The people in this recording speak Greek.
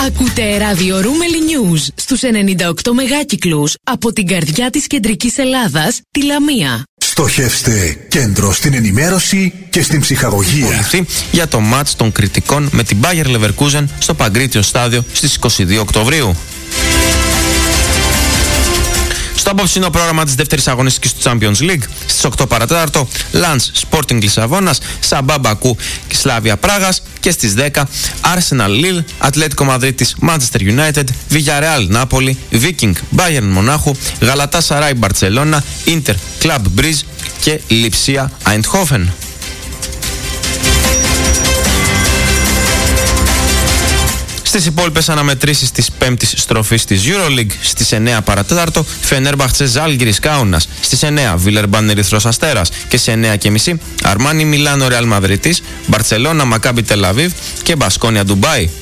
Ακούτε ραδιορούμελι News στους 98 μεγάκυκλους από την καρδιά της κεντρικής Ελλάδας, τη Λαμία. Στοχεύστε κέντρο στην ενημέρωση και στην ψυχαγωγία. Για το μάτς των κριτικών με την Bayer Leverkusen στο Παγκρίτιο Στάδιο στις 22 Οκτωβρίου. Στο απόψινό πρόγραμμα της δεύτερης αγωνιστικής του Champions League στις 8 παρατέταρτο, Lens Sporting Λισαβόνας, Σαμπά Μπακού και Σλάβια Πράγας, και στις 10 Arsenal Lille, Ατλέτικο Μαδρίτης Manchester United, Villarreal Νάπολη, Viking Bayern Μονάχου, Γαλατάσαράι Μπαρτσελώνα, Inter Club Brugge και Λιψία Eindhoven. Στις υπόλοιπες αναμετρήσεις της πέμπτης στροφής της EuroLeague, στις 9 παρατέταρτο, Φενέρμπαχτσε Ζάλγκιρις Κάουνας, στις 9 Βιλερμπάν Ερυθρός Αστέρας και σε 9:30 Αρμάνι Μιλάνο Ρεάλ Μαδρίτης, Μπαρτσελώνα Μακάμπι Τελαβίβ και Μπασκόνια Ντουμπάι.